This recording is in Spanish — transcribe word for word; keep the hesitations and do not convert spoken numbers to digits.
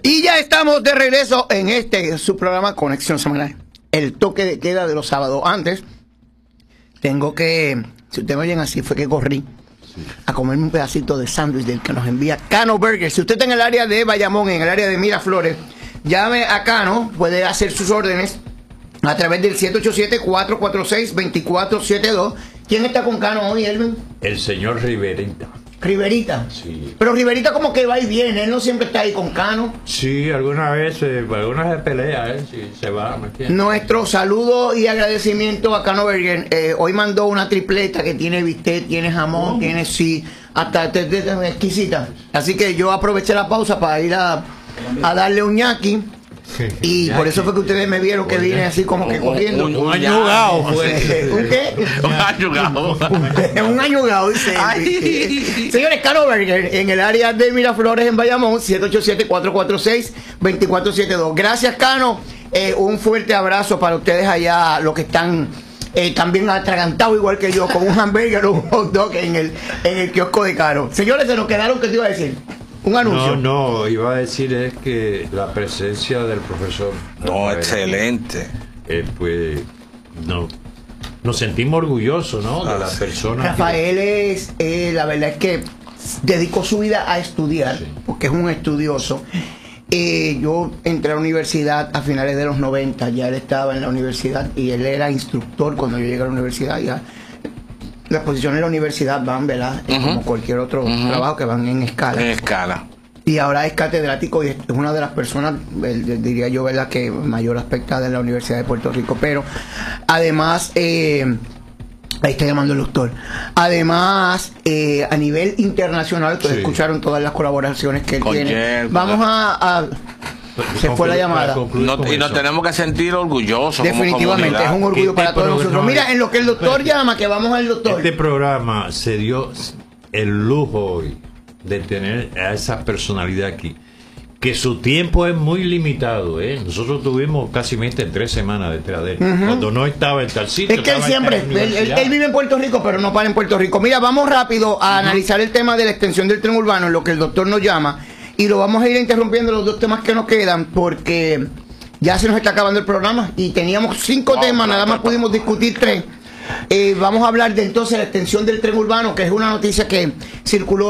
Y ya estamos de regreso en este su programa Conexión Semanal. El toque de queda de los sábados. Antes, tengo que, si ustedes me oyen así, fue que corrí sí. a comerme un pedacito de sándwich del que nos envía Cano Burger. Si usted está en el área de Bayamón, en el área de Miraflores, llame a Cano, puede hacer sus órdenes a través del siete ocho siete, cuatro cuatro seis, dos cuatro siete dos. ¿Quién está con Cano hoy, Elvin? El señor Riverita. Riverita. Sí. Pero Riverita como que va y viene, él no siempre está ahí con Cano. Sí, alguna vez, eh, algunas se pelea, eh, sí, se va, ¿me entiendes? Nuestro saludo y agradecimiento a Cano Burger. Eh, hoy mandó una tripleta que tiene bistec, tiene jamón, oh. tiene sí, hasta te, te, te, exquisita. Así que yo aproveché la pausa para ir a, a darle un ñaqui. Y por eso fue que ustedes me vieron que vine así como que corriendo. Un, un añugado. ¿Un qué? Un añugado. Un añugado, dice. Señores, Cano Burger, en el área de Miraflores, en Bayamón, siete ocho siete, cuatro cuatro seis, dos cuatro siete dos. Gracias, Cano. Eh, un fuerte abrazo para ustedes allá, los que están eh, también atragantados igual que yo, con un hamburger o un hot dog en el, en el kiosco de Cano. Señores, se nos quedaron, ¿qué te iba a decir? Un anuncio. No, no, iba a decir es que la presencia del profesor. No, excelente. Eh, pues, no, nos sentimos orgullosos, ¿no? De la persona. Rafael que... es, eh, la verdad es que dedicó su vida a estudiar, sí. porque es un estudioso. Eh, yo entré a la universidad a finales de los noventa, ya él estaba en la universidad y él era instructor cuando yo llegué a la universidad. Ya las posiciones de la universidad van, ¿verdad? Uh-huh. Como cualquier otro uh-huh. trabajo que van en escala. En escala. Y ahora es catedrático y es una de las personas, diría yo, ¿verdad?, que mayor aspectada en la Universidad de Puerto Rico. Pero además, eh, ahí está llamando el doctor. Además, eh, a nivel internacional, ustedes sí. escucharon todas las colaboraciones que él Con tiene. Yer, Vamos a... a Se fue la llamada. No, y nos tenemos que sentir orgullosos. Definitivamente, es un orgullo para todos nosotros. Mira, en lo que el doctor llama, que vamos al doctor. Este programa se dio el lujo hoy de tener a esa personalidad aquí, que su tiempo es muy limitado, ¿eh? Nosotros tuvimos casi tres semanas detrás de él, uh-huh. cuando no estaba en tal sitio. Es que él siempre, él, él, él vive en Puerto Rico, pero no para en Puerto Rico. Mira, vamos rápido a uh-huh. analizar el tema de la extensión del tren urbano, en lo que el doctor nos llama. Y lo vamos a ir interrumpiendo los dos temas que nos quedan porque ya se nos está acabando el programa y teníamos cinco wow, temas, nada más pudimos discutir tres. Eh, vamos a hablar de entonces la extensión del tren urbano, que es una noticia que circuló